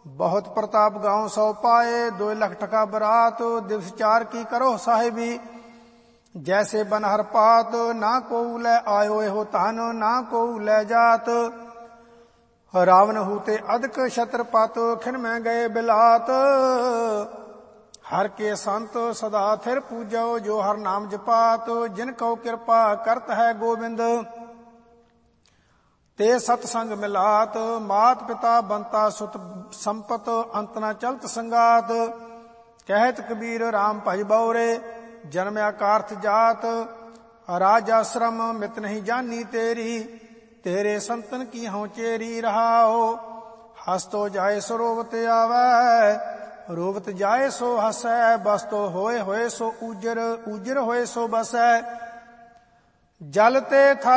बहुत प्रताप गाँव 100 पाए, 2 लाख टका बरात, दिवस 4 की करो साहिबी। जैसे बनहर पात, ना को ले आयो हो तान, ना को ले जात। रावण हूते अधिक छत्रपत, खिन में गए बिलात। हर के संत सदा थिर पूजो, जो हर नाम जपात। जिनको कृपा करत है गोविंद, ते सतसंग मिलात। मात पिता बंता सुत संपत, अंत न चलत संगात। कहत कबीर राम भज बौरे, जन्मया कार्थ जात। राजाश्रम मित नहीं जानी तेरी, तेरे संतन की हों चेरी रहाओ। हस्तो जाए सो रोवत आवै, रोवत जाए सो हसै। बस तो होए होए सो ऊजर, ऊजर होए सो बसै। जलते था